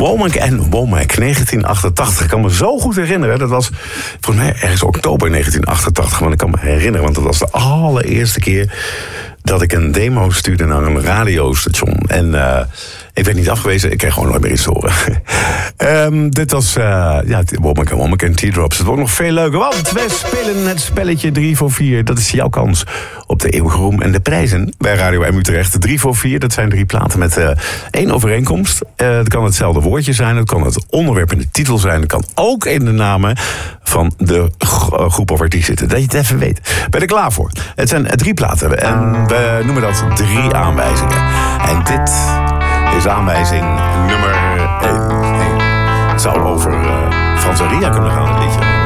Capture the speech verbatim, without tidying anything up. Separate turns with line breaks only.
Womack en Womack, negentien achtentachtig. Ik kan me zo goed herinneren. Dat was volgens mij ergens oktober negentien achtentachtig. Want ik kan me herinneren, want dat was de allereerste keer dat ik een demo stuurde naar een radiostation. En uh, ik werd niet afgewezen, ik kreeg gewoon nooit meer iets te horen. um, dit was uh, ja, Womack en Womack en Teardrops. Het wordt nog veel leuker, want we spelen het spelletje drie voor vier. Dat is jouw kans op de eeuwige roem en de prijzen bij Radio M Utrecht. drie voor vier, dat zijn drie platen met uh, één overeenkomst. Uh, het kan hetzelfde woordje zijn, het kan het onderwerp in de titel zijn. Het kan ook in de namen van de groep of artiest zitten. Dat je het even weet. Ben je er klaar voor? Het zijn drie platen en we noemen dat drie aanwijzingen. En dit is aanwijzing nummer één. Het zou over uh, Frans en Ria kunnen gaan, een liedje.